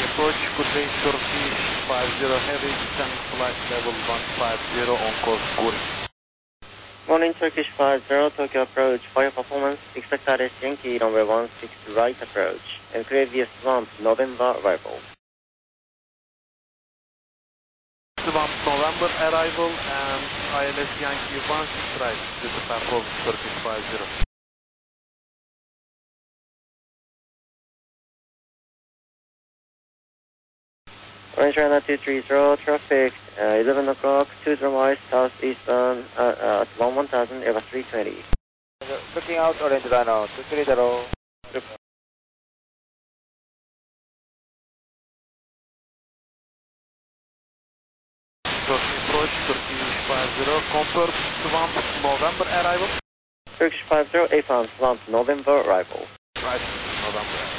approach, good day, Turkish 50 heavy, descend flight level 150 on course Guri. Morning Turkish 50, Tokyo approach, fire performance, expect RS Yankee runway 16 right approach, and previous swamp November arrival. Swamp November arrival and ILS Yankee 16 right, this is performance Turkish 50. Orange Runner 230, traffic 11 o'clock, 20 miles southeastern at 1000, Eva 320. Looking out, Orange Runner 230. Turkish approach, Turkish 50, confirm Swamp November arrival. Turkish 50, AFAM swamp November arrival. Right, November.